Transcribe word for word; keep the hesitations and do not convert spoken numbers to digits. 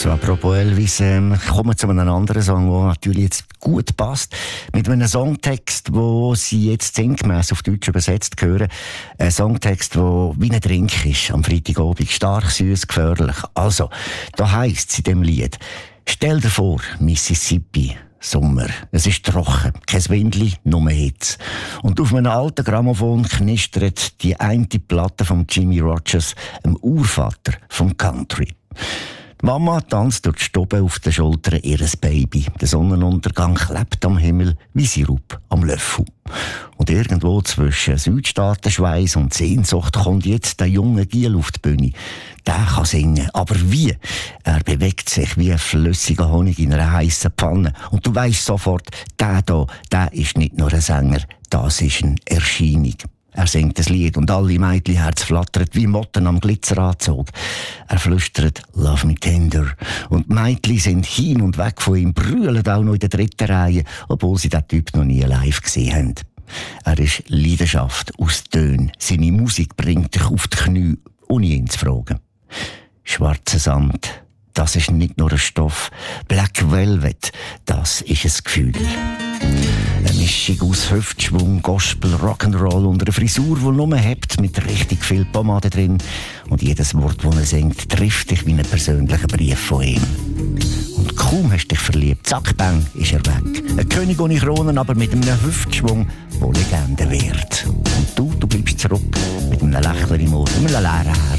Also apropos Elvis, ähm, kommen wir zu einem anderen Song, der natürlich jetzt gut passt. Mit einem Songtext, wo Sie jetzt sinngemäss auf Deutsch übersetzt hören. Ein Songtext, der wie ein Drink ist am Freitagabend. Stark, süß, gefährlich. Also, da heisst es in dem Lied: Stell dir vor, Mississippi, Sommer. Es ist trocken, kein Windli, nur Hitze. Und auf einem alten Grammophon knistert die eine Platte von Jimmy Rogers, dem Urvater vom Country. Die Mama tanzt durch die Stube auf den Schultern ihres Baby. Der Sonnenuntergang klebt am Himmel wie Sirup am Löffel. Und irgendwo zwischen Südstaatenschweiß und Sehnsucht kommt jetzt der junge Giel auf die Bühne. Der kann singen, aber wie? Er bewegt sich wie ein flüssiger Honig in einer heissen Pfanne. Und du weisst sofort, der da, der ist nicht nur ein Sänger, das ist eine Erscheinung. Er singt das Lied und alle Mädchenherz flattert wie Motten am Glitzeranzug. Er flüstert «Love me tender» und die Mädchen sind hin und weg von ihm, brüllen auch noch in der dritten Reihe, obwohl sie den Typ noch nie live gesehen haben. Er ist Leidenschaft aus Tönen. Seine Musik bringt dich auf die Knie, ohne ihn zu fragen. Schwarzer Sand, das ist nicht nur ein Stoff. Black Velvet, das ist ein Gefühl. Eine Mischung aus Hüftschwung, Gospel, Rock'n'Roll und einer Frisur, die nur hebt, mit richtig viel Pomade drin. Und jedes Wort, das er singt, trifft dich wie ein persönlicher Brief von ihm. Und kaum hast du dich verliebt, zack, bang, ist er weg. Ein König ohne Kronen, aber mit einem Hüftschwung, der Legende wird. Und du, du bleibst zurück, mit einem Lächeln im Ohr, mit einem leeren Herz.